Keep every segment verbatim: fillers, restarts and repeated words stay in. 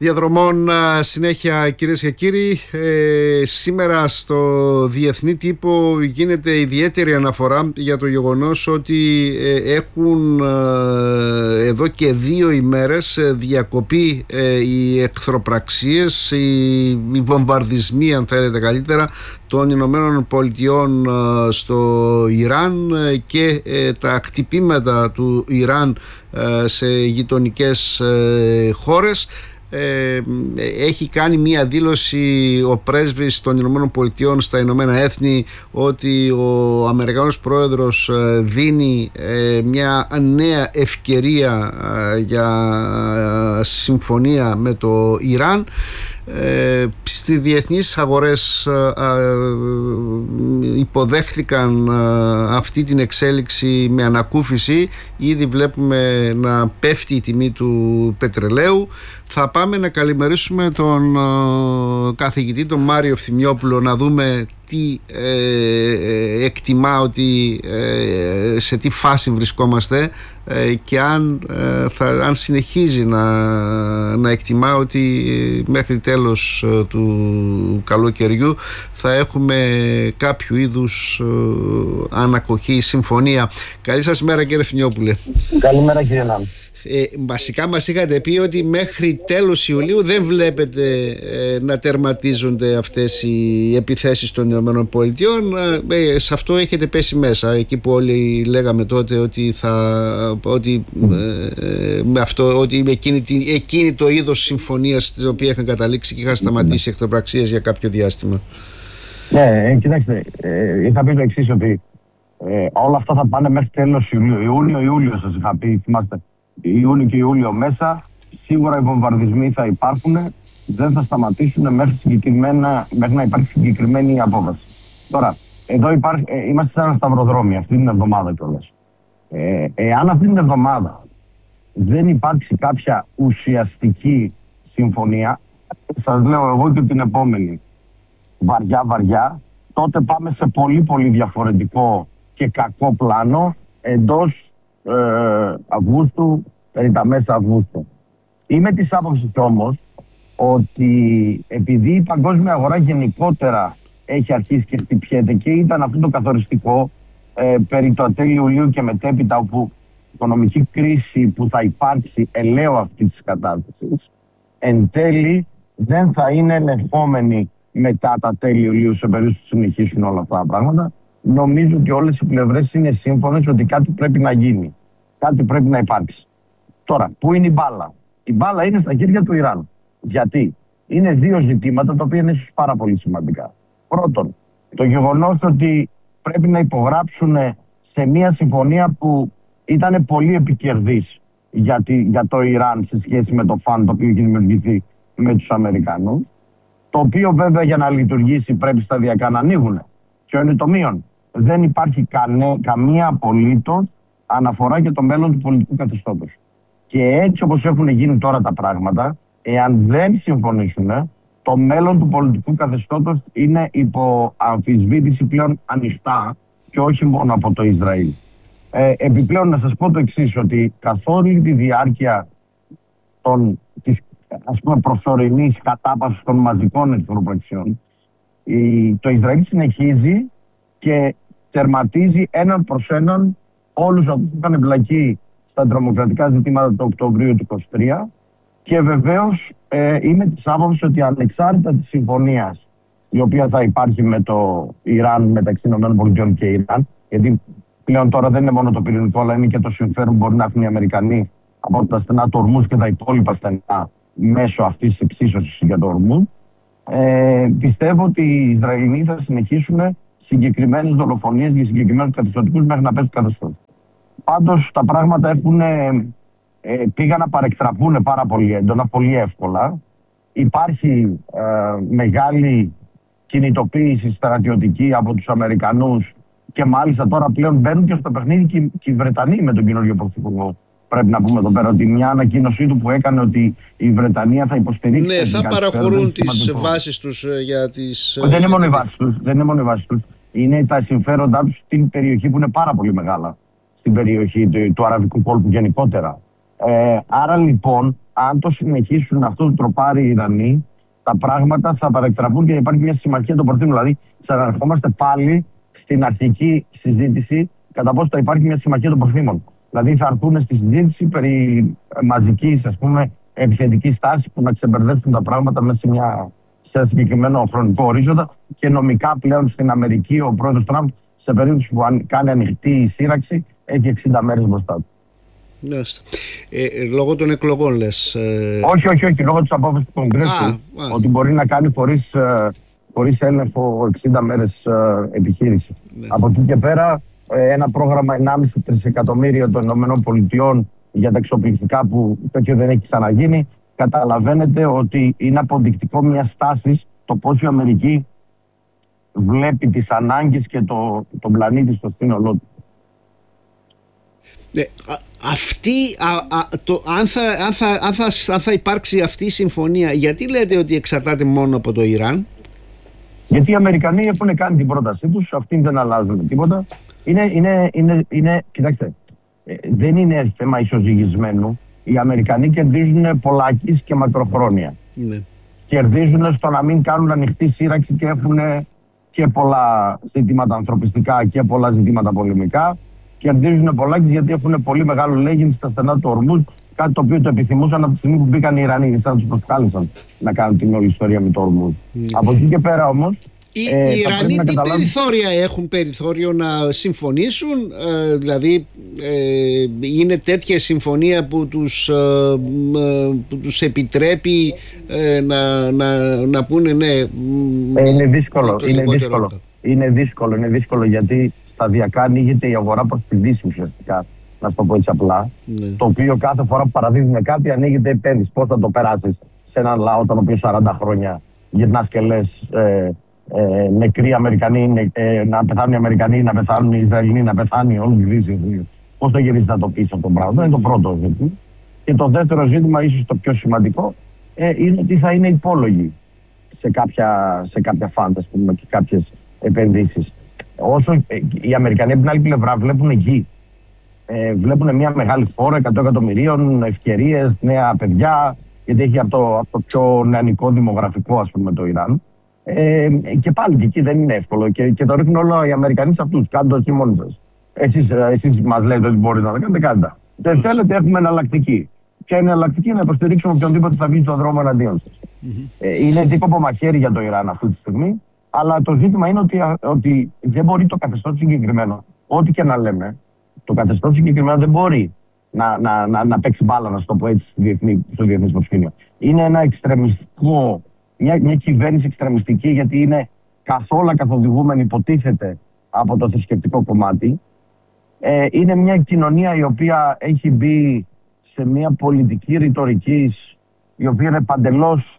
Διαδρομών συνέχεια, κυρίες και κύριοι. Ε, σήμερα στο διεθνή τύπο γίνεται ιδιαίτερη αναφορά για το γεγονός ότι ε, έχουν ε, εδώ και δύο ημέρες διακοπεί ε, οι εχθροπραξίες, οι, οι βομβαρδισμοί, αν θέλετε καλύτερα, των Ηνωμένων Πολιτειών ε, στο Ιράν και ε, τα χτυπήματα του Ιράν ε, σε γειτονικές ε, χώρες. Ε, έχει κάνει μία δήλωση ο πρέσβης των Ηνωμένων Πολιτειών στα Ηνωμένα Έθνη ότι ο Αμερικανός πρόεδρος δίνει ε, μια νέα ευκαιρία ε, για συμφωνία με το Ιράν. Ε, στις διεθνείς αγορές ε, ε, υποδέχθηκαν ε, αυτή την εξέλιξη με ανακούφιση. Ήδη βλέπουμε να πέφτει η τιμή του πετρελαίου. Θα πάμε να καλημερίσουμε τον ε, καθηγητή τον Μάριο Ευθυμιόπουλο, να δούμε τι ε, εκτιμά, ότι ε, σε τι φάση βρισκόμαστε ε, και αν, ε, θα, αν συνεχίζει να, να εκτιμά ότι μέχρι τέλος ε, του καλοκαιριού θα έχουμε κάποιο είδους ε, ανακοχή, συμφωνία. Καλή σας μέρα, κύριε Ευθυμιόπουλε. Καλημέρα, κύριε Νάμ. Ε, βασικά μας είχατε πει ότι μέχρι τέλος Ιουλίου δεν βλέπετε ε, να τερματίζονται αυτές οι επιθέσεις των Ηνωμένων Πολιτειών. Ε, σε αυτό έχετε πέσει μέσα, εκεί που όλοι λέγαμε τότε ότι, θα, ότι, ε, με αυτό, ότι εκείνη, εκείνη το είδος συμφωνίας στην οποία είχαν καταλήξει και είχαν σταματήσει εχθροπραξίες για κάποιο διάστημα. Ναι, κοιτάξτε, ε, είχα πει το εξής, ότι ε, όλα αυτά θα πάνε μέχρι τέλος Ιουλίου. Ιούνιο-Ιούλιο σας είχα πει, θυμάστε. Ιούνιο και Ιούλιο μέσα, σίγουρα οι βομβαρδισμοί θα υπάρχουν, δεν θα σταματήσουν μέχρι, μέχρι να υπάρχει συγκεκριμένη απόφαση. Τώρα, εδώ υπάρχει, ε, είμαστε σε ένα σταυροδρόμι αυτή την εβδομάδα κιόλας. Ε, εάν αυτή την εβδομάδα δεν υπάρξει κάποια ουσιαστική συμφωνία, σας λέω εγώ και την επόμενη, βαριά βαριά, τότε πάμε σε πολύ πολύ διαφορετικό και κακό πλάνο εντός Ε, Αυγούστου, περί τα μέσα Αυγούστου. Είμαι της άποψης όμως ότι επειδή η παγκόσμια αγορά γενικότερα έχει αρχίσει και χτυπιέται και ήταν αυτό το καθοριστικό ε, περί το τέλη Ιουλίου και μετέπειτα, όπου η οικονομική κρίση που θα υπάρξει ελαίο αυτή της κατάστασης εν τέλει δεν θα είναι ελεγχόμενη μετά τα τέλη Ιουλίου, σε περίπτωση που συνεχίσουν όλα αυτά τα πράγματα. Νομίζω ότι όλες οι πλευρές είναι σύμφωνες ότι κάτι πρέπει να γίνει. Κάτι πρέπει να υπάρξει. Τώρα, πού είναι η μπάλα? Η μπάλα είναι στα χέρια του Ιράν. Γιατί? Είναι δύο ζητήματα τα οποία είναι ίσως πάρα πολύ σημαντικά. Πρώτον, το γεγονός ότι πρέπει να υπογράψουν σε μια συμφωνία που ήταν πολύ επικερδής για, τη, για το Ιράν σε σχέση με το φαν το οποίο έχει δημιουργηθεί με τους Αμερικανούς. Το οποίο βέβαια για να λειτουργήσει πρέπει σταδιακά να ανοίγουν. Ποιο είναι το μείον? Δεν υπάρχει κανέ, καμία απολύτως αναφορά για το μέλλον του πολιτικού καθεστώτος. Και έτσι όπως έχουν γίνει τώρα τα πράγματα, εάν δεν συμφωνήσουν, το μέλλον του πολιτικού καθεστώτος είναι υπό αμφισβήτηση πλέον ανοιχτά και όχι μόνο από το Ισραήλ. Ε, επιπλέον να σας πω το εξής, ότι καθ' όλη τη διάρκεια των, της ας πούμε προσωρινής κατάπαυσης των μαζικών εχθροπραξιών, το Ισραήλ συνεχίζει και τερματίζει έναν προς έναν όλους αυτούς που είχαν εμπλακεί στα τρομοκρατικά ζητήματα του Οκτωβρίου του είκοσι τρία, και βεβαίως ε, είμαι της άποψης ότι ανεξάρτητα της συμφωνίας η οποία θα υπάρχει με το Ιράν, μεταξύ ΗΠΑ και Ιράν, γιατί πλέον τώρα δεν είναι μόνο το πυρηνικό, αλλά είναι και το συμφέρον που μπορεί να έχουν οι Αμερικανοί από τα στενά του Ορμούζ και τα υπόλοιπα στενά μέσω αυτής της εξίσωσης για το Ορμούζ. Ε, πιστεύω ότι οι Ισραηλοί θα συνεχίσουν συγκεκριμένες δολοφονίες για συγκεκριμένους καθεστωτικούς μέχρι να πέσει το καθεστώς. Πάντως τα πράγματα έχουν, ε, πήγαν να παρεκτραπούν πάρα πολύ έντονα, πολύ εύκολα. Υπάρχει ε, μεγάλη κινητοποίηση στρατιωτική από τους Αμερικανούς και μάλιστα τώρα πλέον μπαίνουν και στο παιχνίδι και, και οι Βρετανοί με τον καινούργιο πρωθυπουργό. Πρέπει να πούμε εδώ πέρα ότι μια ανακοίνωσή του που έκανε ότι η Βρετανία θα υποστηρίξει. Ναι, θα παραχωρούν τις βάσεις τους για τις. Δεν είναι μόνο οι βάσεις τους. Δεν είναι μόνο οι βάσεις τους. Είναι τα συμφέροντά τους στην περιοχή που είναι πάρα πολύ μεγάλα. Στην περιοχή του, του Αραβικού κόλπου γενικότερα. Ε, άρα λοιπόν, αν το συνεχίσουν αυτό το τροπάρι οι Ιρανοί, τα πράγματα θα παρεκτραπούν και υπάρχει μια συμμαχία των προθήμων. Δηλαδή, ξαναρχόμαστε πάλι στην αρχική συζήτηση κατά πόσο θα υπάρχει μια συμμαχία των προθήμων. Δηλαδή, θα έρθουν στη συζήτηση περί μαζικής, ας πούμε, επιθετικής τάσης που να ξεμπερδέψουν τα πράγματα μέσα σε, μια, σε ένα συγκεκριμένο χρονικό ορίζοντα. Και νομικά πλέον στην Αμερική ο πρόεδρος Τραμπ, σε περίπτωση που κάνει ανοιχτή σύραξη, έχει εξήντα μέρες μπροστά του. Ε, λόγω των εκλογών λες? Ε... Όχι, όχι, όχι. Λόγω της απόφασης του Κογκρέσου, ότι μπορεί να κάνει χωρίς, χωρίς έλεγχο εξήντα μέρες επιχείρηση. Ναι. Από εκεί και πέρα, ένα πρόγραμμα ενάμιση τρισεκατομμύρια των ΗΠΑ για τα εξοπλιστικά που τέτοιο δεν έχει ξαναγίνει, καταλαβαίνετε ότι είναι αποδεικτικό μια στάση το πώς η Αμερική βλέπει τις ανάγκες και το, τον πλανήτη στο σύνολό του. Ναι, α, αυτή, α, α, το, αν, θα, αν, θα, αν, θα, αν θα υπάρξει αυτή η συμφωνία, γιατί λέτε ότι εξαρτάται μόνο από το Ιράν? Γιατί οι Αμερικανοί έχουν κάνει την πρότασή τους, αυτοί δεν αλλάζουν τίποτα. Είναι, είναι, είναι, είναι, κοιτάξτε, δεν είναι θέμα ισοζυγισμένου. Οι Αμερικανοί κερδίζουν πολλάκις και μακροχρόνια. Ναι. Κερδίζουν στο να μην κάνουν ανοιχτή σύραξη και έχουν και πολλά ζητήματα ανθρωπιστικά και πολλά ζητήματα πολεμικά. Κερδίζουν πολλάκις γιατί έχουν πολύ μεγάλο λέγειν στα στενά του Ορμούζ, κάτι το οποίο το επιθυμούσαν από τη στιγμή που μπήκαν οι Ιρανοί, σαν να τους προσκάλεσαν να κάνουν την όλη ιστορία με το Ορμούζ. Mm. Από εκεί και πέρα όμως. Οι, ε, οι Ιρανοί τι καταλάβουν... περιθώρια έχουν περιθώριο να συμφωνήσουν, ε, δηλαδή ε, είναι τέτοια συμφωνία που τους, ε, που τους επιτρέπει ε, να, να, να πούνε ναι. Ε, είναι δύσκολο, είναι δύσκολο. είναι δύσκολο, είναι δύσκολο γιατί σταδιακά ανοίγεται η αγορά προς τη Δύση ουσιαστικά, να σου το πω έτσι απλά, ναι. Το οποίο κάθε φορά που παραδίδουμε κάτι ανοίγεται επένδυση. Πώς θα το περάσεις σε έναν λαό τον οποίο σαράντα χρόνια γυρνάς και λες ε, Ε, νεκροί Αμερικανοί, ε, να πεθάνουν οι Αμερικανοί, να πεθάνουν οι Ισραηλοί, να πεθάνει όλη η Δύση. Πώς το γυρίζει να το πεις αυτό το πράγμα? Είναι το πρώτο ζήτημα. Και το δεύτερο ζήτημα, ίσως το πιο σημαντικό, ε, είναι ότι θα είναι υπόλογοι σε κάποια, σε κάποια φαντ, ας πούμε, και κάποιες επενδύσεις. Όσο ε, οι Αμερικανοί από την άλλη πλευρά βλέπουν γη. Ε, βλέπουν μια μεγάλη χώρα, εκατό εκατομμυρίων, ευκαιρίες, νέα παιδιά, γιατί έχει από το, από το πιο νεανικό δημογραφικό, ας πούμε, το Ιράν. Ε, και πάλι και εκεί δεν είναι εύκολο και, και το ρίχνουν όλο οι Αμερικανοί σε αυτούς. Κάντε το εκεί μόνοι σας. Εσείς, εσείς μας λέτε ότι μπορείτε να το κάνετε, κάντε τα. Δεν θέλετε, έχουμε εναλλακτική. Ποια είναι εναλλακτική? Να υποστηρίξουμε οποιονδήποτε θα βγει στον δρόμο εναντίον σας. Mm-hmm. Ε, είναι δίκοπο μαχαίρι για το Ιράν αυτή τη στιγμή, αλλά το ζήτημα είναι ότι, ότι δεν μπορεί το καθεστώς συγκεκριμένο, ό,τι και να λέμε, το καθεστώς συγκεκριμένο δεν μπορεί να, να, να, να παίξει μπάλα, να το πω έτσι, στο διεθνή, στο διεθνές προσκήνιο. Είναι ένα εξτρεμιστικό. Μια, μια κυβέρνηση εξτρεμιστική, γιατί είναι καθόλου καθοδηγούμενη, υποτίθεται, από το θρησκευτικό κομμάτι. Ε, είναι μια κοινωνία η οποία έχει μπει σε μια πολιτική ρητορική, η οποία είναι παντελώς,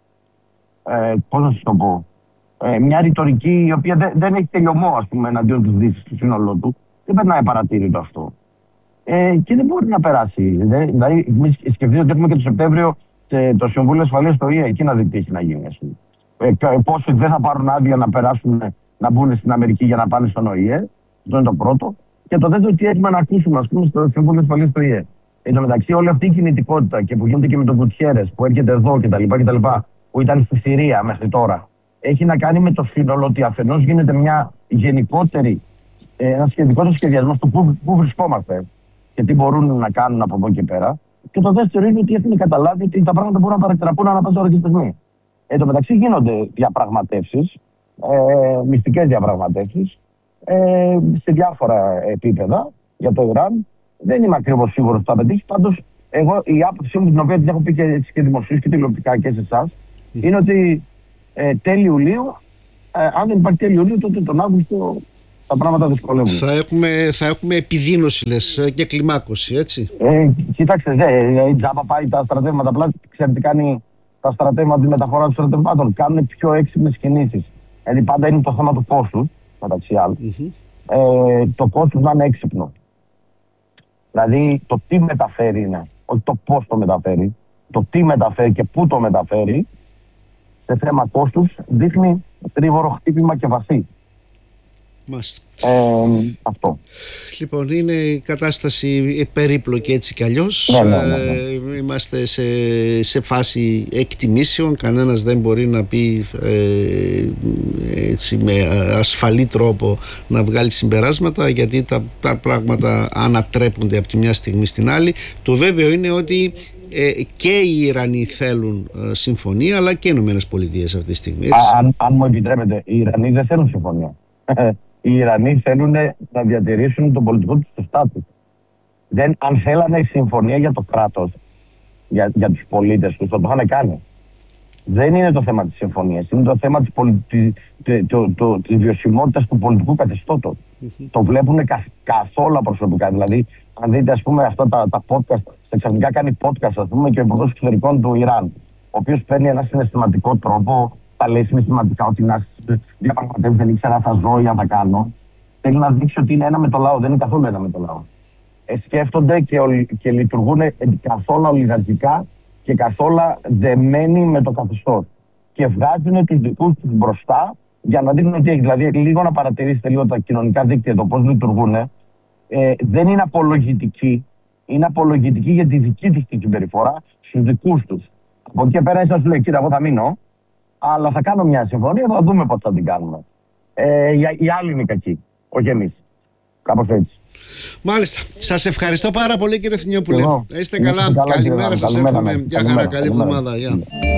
ε, πώς να σας το πω, ε, μια ρητορική η οποία δεν, δεν έχει τελειωμό, ας πούμε, εναντίον της Δύσης του σύνολό του. Δεν περνάει παρατήρητο αυτό. Ε, και δεν μπορεί να περάσει. Δηλαδή, σκεφτείτε ότι έχουμε και το Σεπτέμβριο το Συμβούλιο Ασφαλείας στο ΙΕ, εκεί να δει τι έχει να γίνει. Ε, πόσοι δεν θα πάρουν άδεια να περάσουν, να μπουν στην Αμερική για να πάνε στον ΟΗΕ. Αυτό είναι το πρώτο. Και το δεύτερο, τι έχουμε να ακούσουμε, ας πούμε, στο Συμβούλιο Ασφαλείας στο ΙΕ. Εν τω μεταξύ, όλη αυτή η κινητικότητα και που γίνεται και με τον Κουτιέρες που έρχεται εδώ κτλ. Που ήταν στη Συρία μέχρι τώρα, έχει να κάνει με το σύνολο ότι αφενός γίνεται μια γενικότερη, ένα γενικότερο σχεδιασμό του πού, πού βρισκόμαστε και τι μπορούν να κάνουν από εδώ και πέρα. Και το δεύτερο είναι ότι έχουν καταλάβει ότι τα πράγματα μπορούν να παρατραπούν ανά πάσα ώρα και στιγμή. Εν τω μεταξύ γίνονται διαπραγματεύσεις, ε, μυστικές διαπραγματεύσεις, ε, σε διάφορα επίπεδα για το Ιράν. Δεν είμαι ακριβώς σίγουρος ότι θα πετύχει. Πάντως, εγώ η άποψή μου, την οποία την έχω πει και, και δημοσίως και τηλεοπτικά και σε εσάς, mm. είναι ότι ε, τέλη Ιουλίου, ε, αν δεν υπάρχει τέλη Ιουλίου, τότε τον Αύγουστο τα πράγματα δυσκολεύουν. Θα έχουμε, θα έχουμε επιδείνωση, λες, και κλιμάκωση, έτσι. Ε, κοιτάξτε, δε, η τζάμπα πάει τα στρατεύματα. Απλά ξέρετε τι κάνει τα στρατεύματα, τη μεταφορά των στρατευμάτων. Κάνουν πιο έξυπνες κινήσεις. Δηλαδή πάντα είναι το θέμα του κόστους, μεταξύ άλλων. Mm-hmm. Ε, το κόστος να είναι έξυπνο. Δηλαδή το τι μεταφέρει είναι, όχι το πώς το μεταφέρει. Το τι μεταφέρει και πού το μεταφέρει, σε θέμα κόστους, δείχνει τρίβορο χτύπημα και βασί. Μάλιστα. Ε, αυτό. Λοιπόν, είναι η κατάσταση περίπλοκη έτσι κι αλλιώς. Ναι, ναι, ναι, ναι. Ε, είμαστε σε, σε φάση εκτιμήσεων. Κανένας δεν μπορεί να πει ε, έτσι, με ασφαλή τρόπο να βγάλει συμπεράσματα, γιατί τα, τα πράγματα ανατρέπονται από τη μια στιγμή στην άλλη. Το βέβαιο είναι ότι ε, και οι Ιρανοί θέλουν ε, συμφωνία, αλλά και οι Ηνωμένες Πολιτείες αυτή τη στιγμή. Έτσι. Α, αν, αν μου επιτρέπετε, οι Ιρανοί δεν θέλουν συμφωνία. Οι Ιρανοί θέλουν να διατηρήσουν τον πολιτικό τους το στάτους. Δεν, αν θέλανε συμφωνία για το κράτος, για, για τους πολίτες τους, θα το είχαν κάνει. Δεν είναι το θέμα της συμφωνίας, είναι το θέμα της, πολι... της, το, το, της βιωσιμότητας του πολιτικού καθεστώτος. Mm-hmm. Το βλέπουν κα, καθόλου προσωπικά. Δηλαδή, αν δείτε, ας πούμε, αυτά τα, τα podcast, ξαφνικά κάνει podcast, ας πούμε, και ο υπουργός εξωτερικών του Ιράν, ο οποίος παίρνει ένα συναισθηματικό τρόπο, τα λέει συναισθηματικά ότι να διαπραγματεύει, δεν ήξερα αν θα ζω ή αν θα κάνω. Θέλει να δείξει ότι είναι ένα με το λαό, δεν είναι καθόλου ένα με το λαό. Ε, σκέφτονται και, και λειτουργούν καθόλου ολιγαρχικά και καθόλου δεμένοι με το καθεστώς. Και βγάζουν τους δικούς τους μπροστά για να δείχνουν ότι έχει. Δηλαδή, λίγο να παρατηρήσετε λίγο τα κοινωνικά δίκτυα, το πώς λειτουργούν. Ε, δεν είναι απολογητικοί. Είναι απολογητικοί για τη δική τους την συμπεριφορά στους δικούς τους. Από εκεί και πέρα, ίσως λέει: κοίτα, εγώ θα μείνω, αλλά θα κάνω μια συμφωνία, θα δούμε πώς θα την κάνουμε. Ε, οι, οι άλλοι είναι κακοί, όχι εμείς. Κάπως έτσι. Μάλιστα. Σας ευχαριστώ πάρα πολύ, κύριε Θηνιόπουλε. Είστε καλά. καλά. Καλημέρα σας εύχομαι. Γεια χαρά, καλή εβδομάδα.